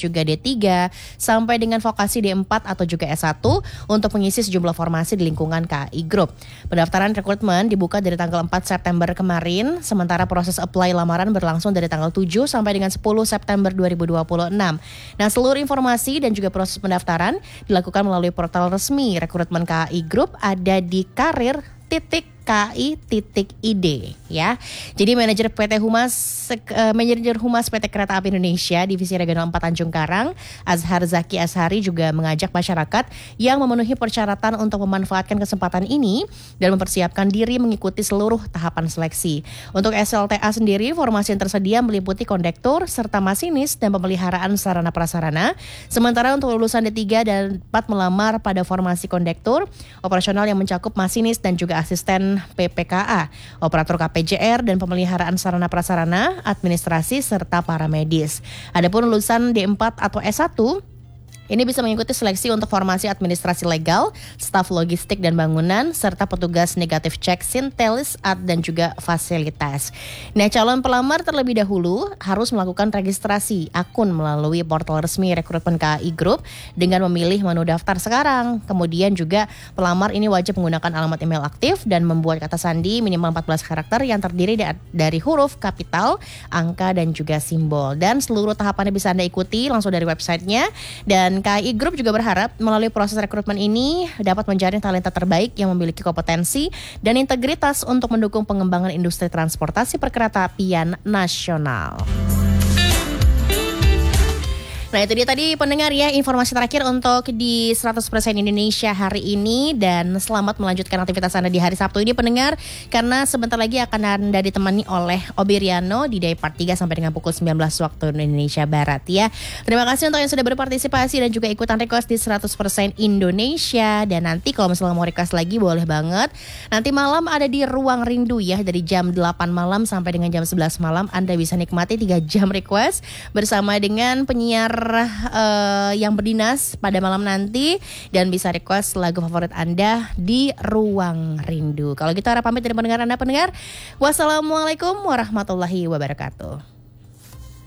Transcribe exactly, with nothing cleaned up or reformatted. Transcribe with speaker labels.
Speaker 1: juga D tiga, sampai dengan vokasi D empat atau juga S satu untuk mengisi sejumlah formasi di lingkungan K A I Group. Pendaftaran rekrutmen dibuka dari tanggal empat September kemarin, sementara proses apply lamaran berlangsung dari tanggal tujuh sampai dengan sepuluh September dua ribu dua puluh enam. Nah, seluruh informasi dan juga proses pendaftaran dilakukan melalui portal resmi rekrutmen K A I Group ada di karir titik K A I titik I D ya. Jadi manajer P T Humas uh, manajer Humas P T Kereta Api Indonesia Divisi Regional empat Tanjung Karang, Azhar Zaki Ashari juga mengajak masyarakat yang memenuhi persyaratan untuk memanfaatkan kesempatan ini dan mempersiapkan diri mengikuti seluruh tahapan seleksi. Untuk S L T A sendiri, formasi yang tersedia meliputi kondektur serta masinis dan pemeliharaan sarana prasarana. Sementara untuk lulusan D tiga dan empat melamar pada formasi kondektur, operasional yang mencakup masinis dan juga asisten P P K A, operator K P J R dan pemeliharaan sarana prasarana, administrasi serta para medis. Adapun lulusan D empat atau S satu ini bisa mengikuti seleksi untuk formasi administrasi legal, staf logistik dan bangunan, serta petugas negatif cek Sintelis, ad dan juga fasilitas. Nah, calon pelamar terlebih dahulu harus melakukan registrasi akun melalui portal resmi rekrutmen K A I Group dengan memilih menu daftar sekarang. Kemudian juga pelamar ini wajib menggunakan alamat email aktif dan membuat kata sandi minimal empat belas karakter yang terdiri dari huruf kapital, angka dan juga simbol. Dan seluruh tahapannya bisa Anda ikuti langsung dari websitenya. Dan K A I Group juga berharap melalui proses rekrutmen ini dapat menjaring talenta terbaik yang memiliki kompetensi dan integritas untuk mendukung pengembangan industri transportasi perkeretaapian nasional. Nah, itu dia tadi pendengar ya, informasi terakhir untuk di seratus persen Indonesia hari ini, dan selamat melanjutkan aktivitas Anda di hari Sabtu ini pendengar, karena sebentar lagi akan Anda ditemani oleh Obiriano di Day Part tiga sampai dengan pukul sembilan belas waktu Indonesia Barat ya. Terima kasih untuk yang sudah berpartisipasi dan juga ikutan request di seratus persen Indonesia, dan nanti kalau misalnya mau request lagi boleh banget. Nanti malam ada di Ruang Rindu ya, dari jam delapan malam sampai dengan jam sebelas malam Anda bisa nikmati tiga jam request bersama dengan penyiar Uh, yang berdinas pada malam nanti, dan bisa request lagu favorit Anda di Ruang Rindu. Kalau gitu harap pamit dari pendengar Anda pendengar. Wassalamualaikum warahmatullahi wabarakatuh.